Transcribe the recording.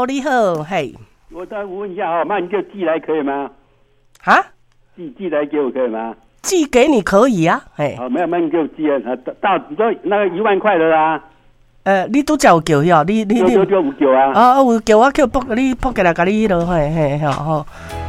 你好，嘿。 我再问一下哈，那你就寄来可以吗？ 啊？ 寄来给我可以吗？ 寄给你可以啊，嘿。 好，没有，那你给我寄啊，到你说那个1万块的啦。 你拄则有叫哟，你 999啊？ 有叫我叫我去拨你拨过来，甲你迄落，嘿，好。